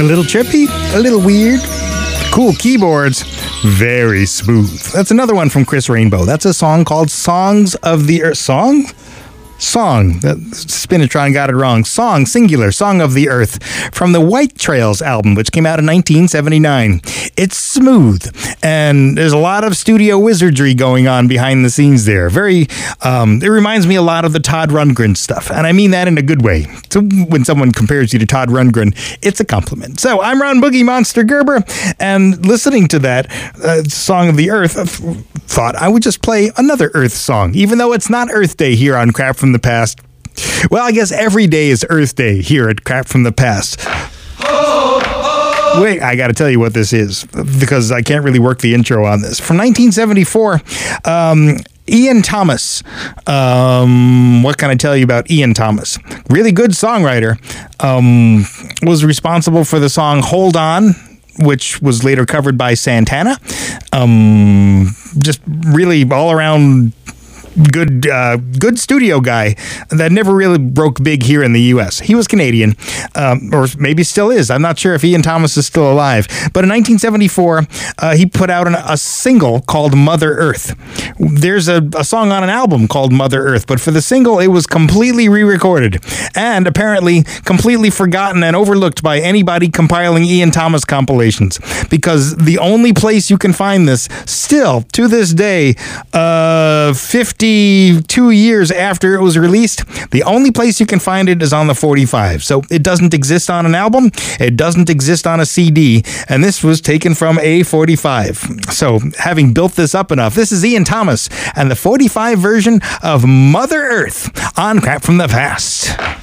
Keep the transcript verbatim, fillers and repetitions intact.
A little trippy, a little weird. Cool keyboards, very smooth. That's another one from Chris Rainbow. That's a song called Songs of the Earth. Song? Song. That Spinatron got it wrong. Song, singular, Song of the Earth, from the White Trails album, which came out in nineteen seventy-nine. It's smooth, and there's a lot of studio wizardry going on behind the scenes there. Very, um, it reminds me a lot of the Todd Rundgren stuff, and I mean that in a good way. So when someone compares you to Todd Rundgren, it's a compliment. So I'm Ron Boogie Monster Gerber, and listening to that uh, Song of the Earth, I thought I would just play another Earth song, even though it's not Earth Day here on Crap from the Past. Well, I guess every day is Earth Day here at Crap from the Past. Wait, I got to tell you what this is, because I can't really work the intro on this. From nineteen seventy-four, um, Ian Thomas. Um, what can I tell you about Ian Thomas? Really good songwriter. Um, was responsible for the song Hold On, which was later covered by Santana. Um, just really all around good uh, good studio guy that never really broke big here in the U S. He was Canadian, um, or maybe still is. I'm not sure if Ian Thomas is still alive. But in nineteen seventy-four, uh, he put out an, a single called Mother Earth. There's a, a song on an album called Mother Earth, but for the single, it was completely re-recorded and apparently completely forgotten and overlooked by anybody compiling Ian Thomas compilations, because the only place you can find this still to this day, uh, fifty fifty-two years after it was released, the only place you can find it is on the forty-five. So it doesn't exist on an album, it doesn't exist on a C D, and this was taken from a forty-five. So having built this up enough, this is Ian Thomas and the forty-five version of Mother Earth on Crap from the Past.